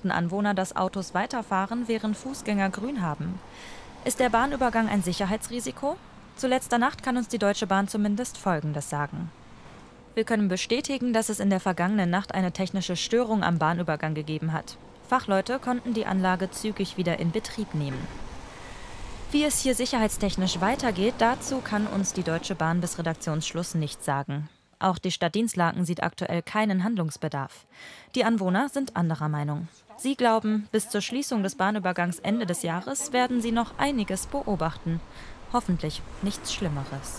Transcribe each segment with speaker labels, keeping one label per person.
Speaker 1: befürchten Anwohner, dass Autos weiterfahren, während Fußgänger grün haben. Ist der Bahnübergang ein Sicherheitsrisiko? Zu letzter Nacht kann uns die Deutsche Bahn zumindest Folgendes sagen: Wir können bestätigen, dass es in der vergangenen Nacht eine technische Störung am Bahnübergang gegeben hat. Fachleute konnten die Anlage zügig wieder in Betrieb nehmen. Wie es hier sicherheitstechnisch weitergeht, dazu kann uns die Deutsche Bahn bis Redaktionsschluss nichts sagen. Auch die Stadt Dinslaken sieht aktuell keinen Handlungsbedarf. Die Anwohner sind anderer Meinung. Sie glauben, bis zur Schließung des Bahnübergangs Ende des Jahres werden sie noch einiges beobachten. Hoffentlich nichts Schlimmeres.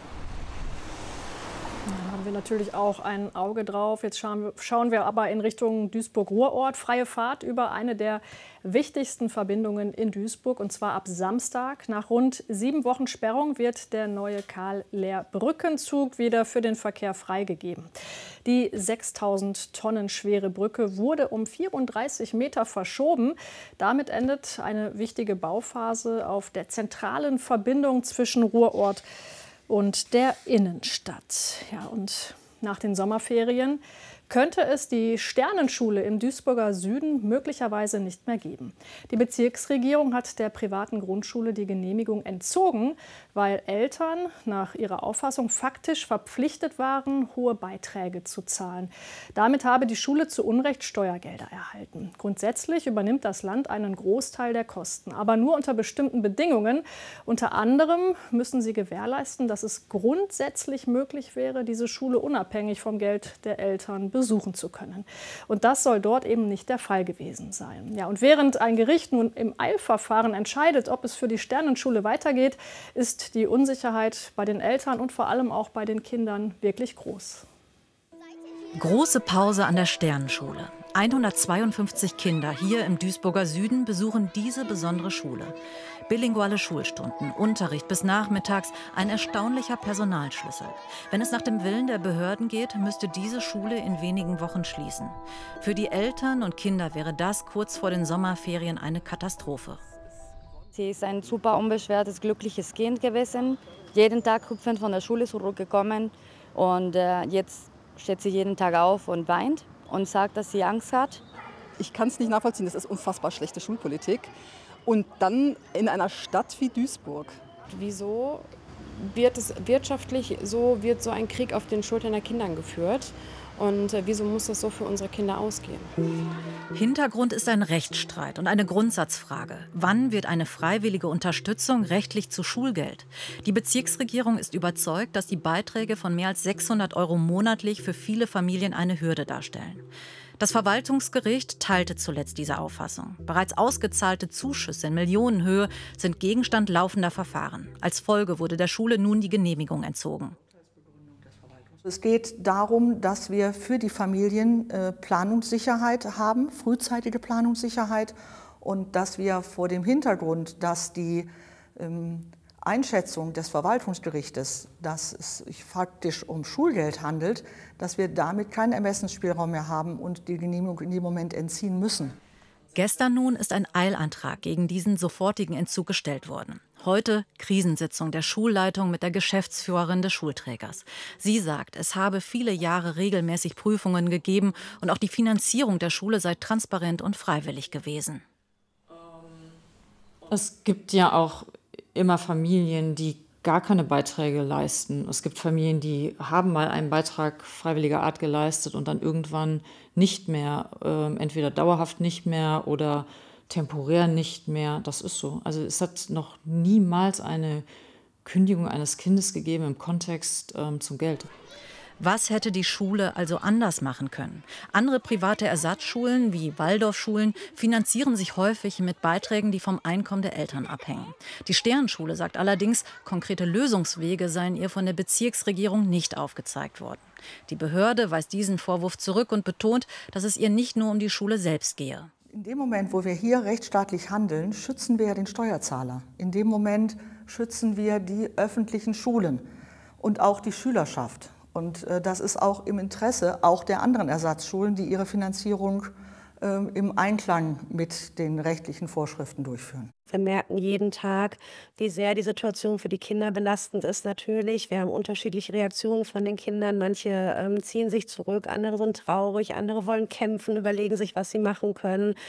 Speaker 2: Da haben wir natürlich auch ein Auge drauf. Jetzt schauen wir aber in Richtung Duisburg-Ruhrort. Freie Fahrt über eine der wichtigsten Verbindungen in Duisburg, und zwar ab Samstag. Nach rund 7 Wochen Sperrung wird der neue Karl-Lehr-Brückenzug wieder für den Verkehr freigegeben. Die 6.000 Tonnen schwere Brücke wurde um 34 Meter verschoben. Damit endet eine wichtige Bauphase auf der zentralen Verbindung zwischen Ruhrort und der Innenstadt. Ja, und nach den Sommerferien könnte es die Sternenschule im Duisburger Süden möglicherweise nicht mehr geben. Die Bezirksregierung hat der privaten Grundschule die Genehmigung entzogen, weil Eltern nach ihrer Auffassung faktisch verpflichtet waren, hohe Beiträge zu zahlen. Damit habe die Schule zu Unrecht Steuergelder erhalten. Grundsätzlich übernimmt das Land einen Großteil der Kosten, aber nur unter bestimmten Bedingungen. Unter anderem müssen sie gewährleisten, dass es grundsätzlich möglich wäre, diese Schule unabhängig vom Geld der Eltern besuchen zu können. Und das soll dort eben nicht der Fall gewesen sein. Ja, und während ein Gericht nun im Eilverfahren entscheidet, ob es für die Sternenschule weitergeht, ist die Unsicherheit bei den Eltern und vor allem auch bei den Kindern wirklich groß.
Speaker 3: Große Pause an der Sternenschule. 152 Kinder hier im Duisburger Süden besuchen diese besondere Schule. Bilinguale Schulstunden, Unterricht bis nachmittags, ein erstaunlicher Personalschlüssel. Wenn es nach dem Willen der Behörden geht, müsste diese Schule in wenigen Wochen schließen. Für die Eltern und Kinder wäre das kurz vor den Sommerferien eine Katastrophe.
Speaker 4: Sie ist ein super unbeschwertes, glückliches Kind gewesen. Jeden Tag hüpfend von der Schule zurückgekommen. Und jetzt steht sie jeden Tag auf und weint und sagt, dass sie Angst hat.
Speaker 5: Ich kann es nicht nachvollziehen, das ist unfassbar schlechte Schulpolitik. Und dann in einer Stadt wie Duisburg.
Speaker 6: Wieso wird es wirtschaftlich wird so ein Krieg auf den Schultern der Kinder geführt? Und wieso muss das so für unsere Kinder ausgehen?
Speaker 3: Hintergrund ist ein Rechtsstreit und eine Grundsatzfrage. Wann wird eine freiwillige Unterstützung rechtlich zu Schulgeld? Die Bezirksregierung ist überzeugt, dass die Beiträge von mehr als 600 € monatlich für viele Familien eine Hürde darstellen. Das Verwaltungsgericht teilte zuletzt diese Auffassung. Bereits ausgezahlte Zuschüsse in Millionenhöhe sind Gegenstand laufender Verfahren. Als Folge wurde der Schule nun die Genehmigung entzogen.
Speaker 7: Es geht darum, dass wir für die Familien Planungssicherheit haben, frühzeitige Planungssicherheit, und dass wir vor dem Hintergrund, dass die Einschätzung des Verwaltungsgerichtes, dass es sich faktisch um Schulgeld handelt, dass wir damit keinen Ermessensspielraum mehr haben und die Genehmigung in dem Moment entziehen müssen.
Speaker 3: Gestern nun ist ein Eilantrag gegen diesen sofortigen Entzug gestellt worden. Heute Krisensitzung der Schulleitung mit der Geschäftsführerin des Schulträgers. Sie sagt, es habe viele Jahre regelmäßig Prüfungen gegeben und auch die Finanzierung der Schule sei transparent und freiwillig gewesen.
Speaker 8: Es gibt ja auch immer Familien, die gar keine Beiträge leisten. Es gibt Familien, die haben mal einen Beitrag freiwilliger Art geleistet und dann irgendwann nicht mehr, entweder dauerhaft nicht mehr oder temporär nicht mehr. Das ist so. Also es hat noch niemals eine Kündigung eines Kindes gegeben im Kontext zum Geld.
Speaker 3: Was hätte die Schule also anders machen können? Andere private Ersatzschulen wie Waldorfschulen finanzieren sich häufig mit Beiträgen, die vom Einkommen der Eltern abhängen. Die Sternenschule sagt allerdings, konkrete Lösungswege seien ihr von der Bezirksregierung nicht aufgezeigt worden. Die Behörde weist diesen Vorwurf zurück und betont, dass es ihr nicht nur um die Schule selbst gehe.
Speaker 7: In dem Moment, wo wir hier rechtsstaatlich handeln, schützen wir ja den Steuerzahler. In dem Moment schützen wir die öffentlichen Schulen und auch die Schülerschaft. Und das ist auch im Interesse auch der anderen Ersatzschulen, die ihre Finanzierung im Einklang mit den rechtlichen Vorschriften durchführen.
Speaker 9: Wir merken jeden Tag, wie sehr die Situation für die Kinder belastend ist natürlich. Wir haben unterschiedliche Reaktionen von den Kindern. Manche ziehen sich zurück, andere sind traurig, andere wollen kämpfen, überlegen sich, was sie machen können.